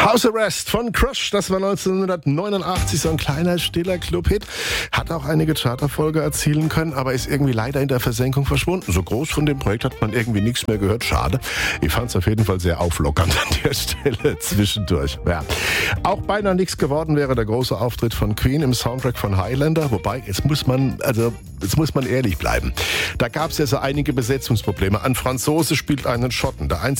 House Arrest von Crush, das war 1989 so ein kleiner, stiller Club-Hit. Hat auch einige Charterfolge erzielen können, aber ist irgendwie leider in der Versenkung verschwunden. So groß von dem Projekt hat man irgendwie nichts mehr gehört. Schade. Ich fand es auf jeden Fall sehr auflockernd an der Stelle zwischendurch. Ja. Auch beinahe nichts geworden wäre der große Auftritt von Queen im Soundtrack von Highlander. Wobei, jetzt muss man ehrlich bleiben. Da gab es ja so einige Besetzungsprobleme. Ein Franzose spielt einen Schotten. Der